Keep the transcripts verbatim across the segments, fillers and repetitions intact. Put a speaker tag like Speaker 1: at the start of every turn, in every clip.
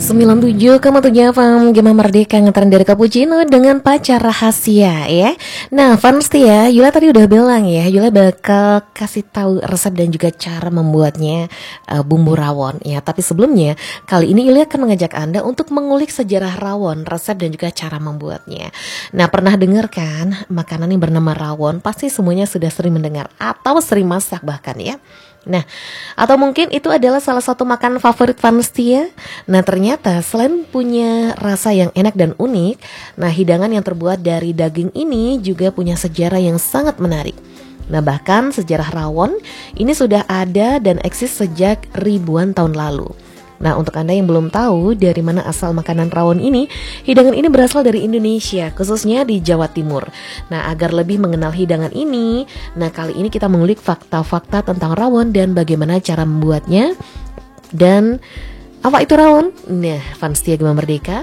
Speaker 1: sembilan puluh tujuh koma tujuh F M Gema Merdeka ngetrend dari Cappuccino dengan pacar rahasia ya. Nah fans ya, Yula tadi udah bilang ya, Yula bakal kasih tahu resep dan juga cara membuatnya uh, bumbu rawon ya. Tapi sebelumnya, kali ini Yula akan mengajak Anda untuk mengulik sejarah rawon, resep dan juga cara membuatnya. Nah pernah dengar kan makanan yang bernama rawon? Pasti semuanya sudah sering mendengar atau sering masak bahkan ya. Nah, atau mungkin itu adalah salah satu makanan favorit fans Tia. Nah, ternyata selain punya rasa yang enak dan unik, nah hidangan yang terbuat dari daging ini juga punya sejarah yang sangat menarik. Nah, bahkan sejarah rawon ini sudah ada dan eksis sejak ribuan tahun lalu. Nah, untuk Anda yang belum tahu dari mana asal makanan rawon ini, hidangan ini berasal dari Indonesia, khususnya di Jawa Timur. Nah, agar lebih mengenal hidangan ini, nah kali ini kita mengulik fakta-fakta tentang rawon dan bagaimana cara membuatnya. Dan apa itu rawon? Nah, fans Tia Gema Merdeka,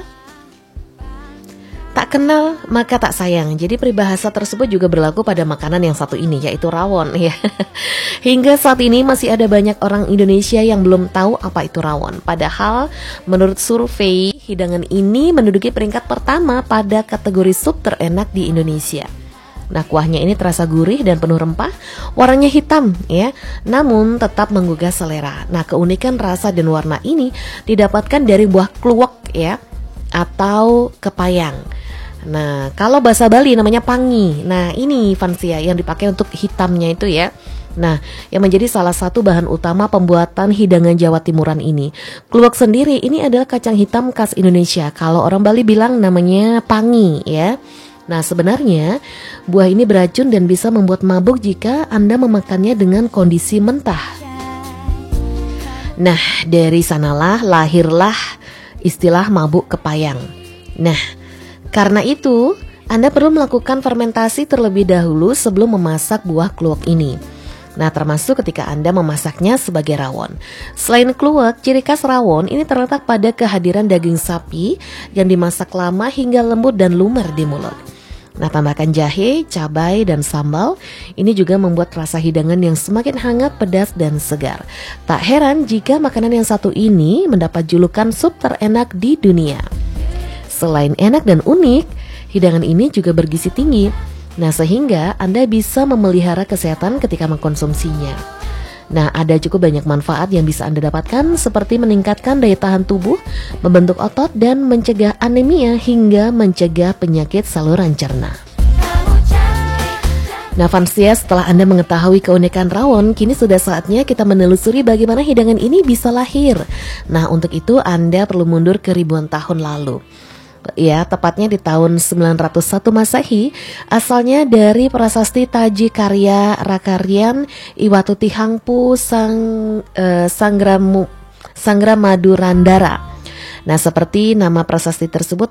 Speaker 1: tak kenal maka tak sayang. Jadi peribahasa tersebut juga berlaku pada makanan yang satu ini, yaitu rawon ya. Hingga saat ini masih ada banyak orang Indonesia yang belum tahu apa itu rawon. Padahal menurut survei, hidangan ini menduduki peringkat pertama pada kategori sup terenak di Indonesia. Nah, kuahnya ini terasa gurih dan penuh rempah, warnanya hitam ya, namun tetap menggugah selera. Nah, keunikan rasa dan warna ini didapatkan dari buah kluwek ya, atau kepayang. Nah, kalau bahasa Bali namanya pangi. Nah, ini fansia yang dipakai untuk hitamnya itu ya. Nah, yang menjadi salah satu bahan utama pembuatan hidangan Jawa Timuran ini. Kluwek sendiri ini adalah kacang hitam khas Indonesia. Kalau orang Bali bilang namanya pangi ya. Nah, sebenarnya buah ini beracun dan bisa membuat mabuk jika Anda memakannya dengan kondisi mentah. Nah, dari sanalah lahirlah istilah mabuk kepayang. Nah, karena itu Anda perlu melakukan fermentasi terlebih dahulu sebelum memasak buah kluwek ini. Nah, termasuk ketika Anda memasaknya sebagai rawon. Selain kluwek, ciri khas rawon ini terletak pada kehadiran daging sapi yang dimasak lama hingga lembut dan lumer di mulut. Nah, tambahkan jahe, cabai, dan sambal. Ini juga membuat rasa hidangan yang semakin hangat, pedas, dan segar. Tak heran jika makanan yang satu ini mendapat julukan sup terenak di dunia. Selain enak dan unik, hidangan ini juga bergizi tinggi. Nah, sehingga Anda bisa memelihara kesehatan ketika mengkonsumsinya. Nah, ada cukup banyak manfaat yang bisa Anda dapatkan seperti meningkatkan daya tahan tubuh, membentuk otot, dan mencegah anemia hingga mencegah penyakit saluran cerna. Nah, fansia, setelah Anda mengetahui keunikan rawon, kini sudah saatnya kita menelusuri bagaimana hidangan ini bisa lahir. Nah, untuk itu Anda perlu mundur ke ribuan tahun lalu. Ya, tepatnya di tahun sembilan ratus satu Masehi, asalnya dari prasasti Taji Karya Rakaryan Iwatuti Hangpu Sang eh, Sanggramu Sanggramadurandara. Nah, seperti nama prasasti tersebut